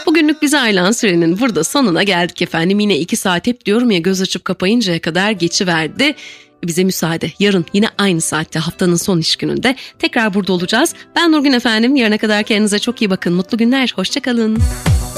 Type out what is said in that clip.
Bugünlük bize ayrılan sürenin burada sonuna geldik efendim. Yine 2 saat, hep diyorum ya, göz açıp kapayıncaya kadar geçiverdi. Bize müsaade. Yarın yine aynı saatte, haftanın son iş gününde tekrar burada olacağız. Ben Nurgün efendim. Yarına kadar kendinize çok iyi bakın. Mutlu günler. Hoşça kalın.